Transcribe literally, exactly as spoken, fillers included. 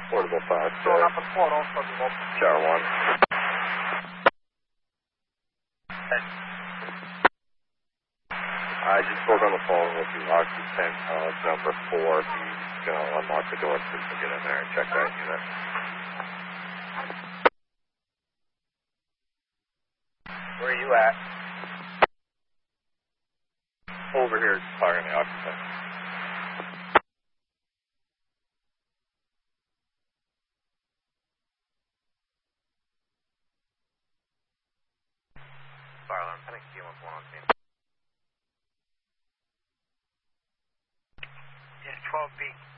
Portable five Going six. up and four, also below. Tower one. Okay. I just spoke on the phone with the occupant, uh, number four. He's going to unlock the door so we can get in there and check that unit. Where are you at? Over here, firing the occupant. Fire alarm, I think C one one on scene. Yeah, twelve B.